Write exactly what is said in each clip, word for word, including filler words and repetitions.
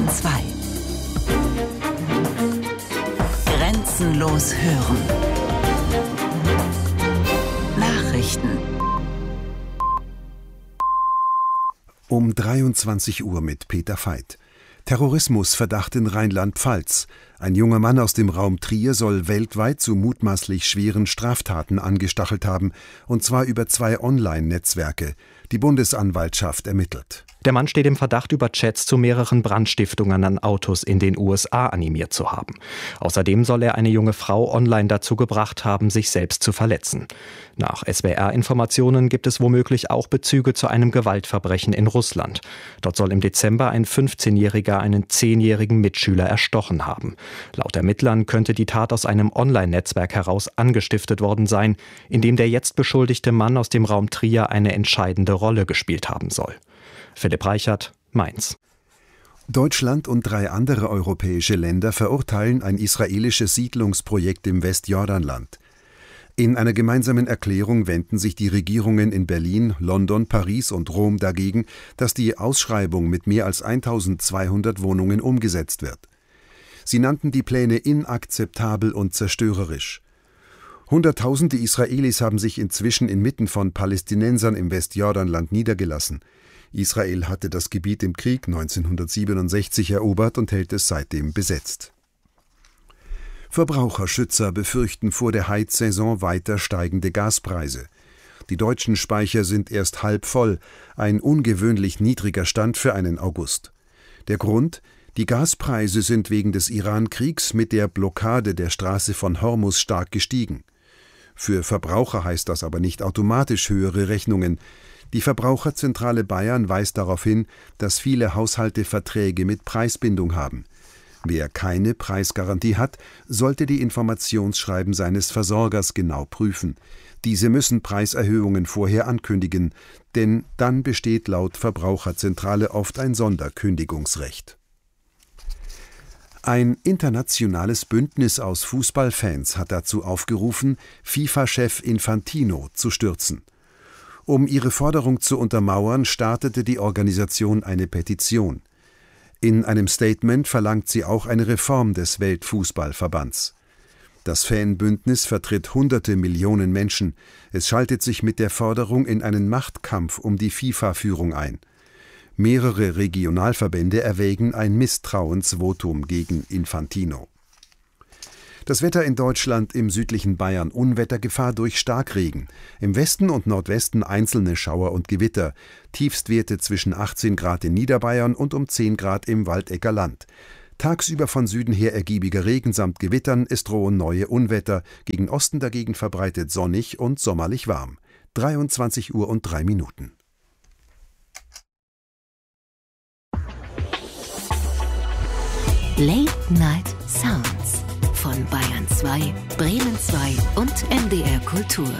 zwei. Grenzenlos hören. Nachrichten. Um dreiundzwanzig Uhr mit Peter Veit. Terrorismusverdacht in Rheinland-Pfalz. Ein junger Mann aus dem Raum Trier soll weltweit zu mutmaßlich schweren Straftaten angestachelt haben, und zwar über zwei Online-Netzwerke. Die Bundesanwaltschaft ermittelt. Der Mann steht im Verdacht, über Chats zu mehreren Brandstiftungen an Autos in den U S A animiert zu haben. Außerdem soll er eine junge Frau online dazu gebracht haben, sich selbst zu verletzen. Nach S W R-Informationen gibt es womöglich auch Bezüge zu einem Gewaltverbrechen in Russland. Dort soll im Dezember ein fünfzehnjähriger einen zehnjährigen Mitschüler erstochen haben. Laut Ermittlern könnte die Tat aus einem Online-Netzwerk heraus angestiftet worden sein, in dem der jetzt beschuldigte Mann aus dem Raum Trier eine entscheidende Rolle gespielt haben soll. Philipp Reichert, Mainz. Deutschland und drei andere europäische Länder verurteilen ein israelisches Siedlungsprojekt im Westjordanland. In einer gemeinsamen Erklärung wenden sich die Regierungen in Berlin, London, Paris und Rom dagegen, dass die Ausschreibung mit mehr als eintausendzweihundert Wohnungen umgesetzt wird. Sie nannten die Pläne inakzeptabel und zerstörerisch. Hunderttausende Israelis haben sich inzwischen inmitten von Palästinensern im Westjordanland niedergelassen. Israel hatte das Gebiet im Krieg neunzehnhundertsiebenundsechzig erobert und hält es seitdem besetzt. Verbraucherschützer befürchten vor der Heizsaison weiter steigende Gaspreise. Die deutschen Speicher sind erst halb voll, ein ungewöhnlich niedriger Stand für einen August. Der Grund? Die Gaspreise sind wegen des Iran-Kriegs mit der Blockade der Straße von Hormuz stark gestiegen. Für Verbraucher heißt das aber nicht automatisch höhere Rechnungen. Die Verbraucherzentrale Bayern weist darauf hin, dass viele Haushalte Verträge mit Preisbindung haben. Wer keine Preisgarantie hat, sollte die Informationsschreiben seines Versorgers genau prüfen. Diese müssen Preiserhöhungen vorher ankündigen, denn dann besteht laut Verbraucherzentrale oft ein Sonderkündigungsrecht. Ein internationales Bündnis aus Fußballfans hat dazu aufgerufen, FIFA-Chef Infantino zu stürzen. Um ihre Forderung zu untermauern, startete die Organisation eine Petition. In einem Statement verlangt sie auch eine Reform des Weltfußballverbands. Das Fanbündnis vertritt hunderte Millionen Menschen. Es schaltet sich mit der Forderung in einen Machtkampf um die FIFA-Führung ein. Mehrere Regionalverbände erwägen ein Misstrauensvotum gegen Infantino. Das Wetter in Deutschland: im südlichen Bayern Unwettergefahr durch Starkregen, im Westen und Nordwesten einzelne Schauer und Gewitter, Tiefstwerte zwischen achtzehn Grad in Niederbayern und um zehn Grad im Waldecker Land. Tagsüber von Süden her ergiebiger Regen samt Gewittern, es drohen neue Unwetter, gegen Osten dagegen verbreitet sonnig und sommerlich warm. dreiundzwanzig Uhr und drei Minuten. Late Night Sounds von Bayern zwei, Bremen zwei und M D R Kultur.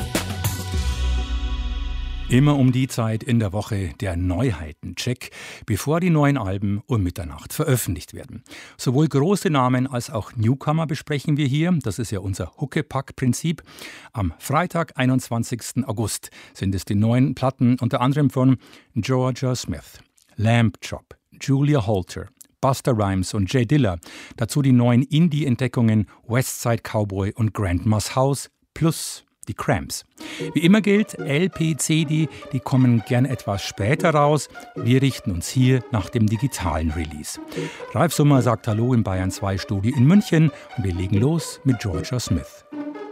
Immer um die Zeit in der Woche der Neuheiten-Check, bevor die neuen Alben um Mitternacht veröffentlicht werden. Sowohl große Namen als auch Newcomer besprechen wir hier. Das ist ja unser Huckepack-Prinzip. Am Freitag, einundzwanzigsten August, sind es die neuen Platten unter anderem von Georgia Smith, Lamb Chop, Julia Holter, Busta Rhymes und Jay Dilla. Dazu die neuen Indie-Entdeckungen Westside Cowboy und Grandma's House plus die Cramps. Wie immer gilt, L P, C D, die kommen gern etwas später raus. Wir richten uns hier nach dem digitalen Release. Ralf Summer sagt Hallo im Bayern zwei Studio in München und wir legen los mit Georgia Smith.